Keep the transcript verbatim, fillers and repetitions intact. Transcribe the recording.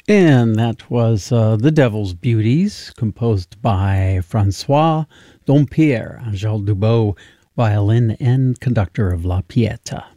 And that was uh, The Devil's Beauties, composed by Francois Dompierre, Angèle Dubot, violin and conductor of La Pieta.